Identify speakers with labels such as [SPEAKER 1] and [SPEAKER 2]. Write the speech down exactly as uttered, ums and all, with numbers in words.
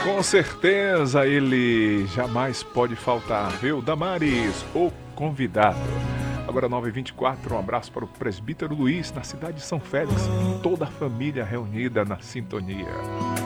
[SPEAKER 1] Com certeza ele jamais pode faltar, viu? Damares, o convidado. Agora nove e vinte e quatro, um abraço para o presbítero Luiz, na cidade de São Félix. Toda a família reunida na sintonia.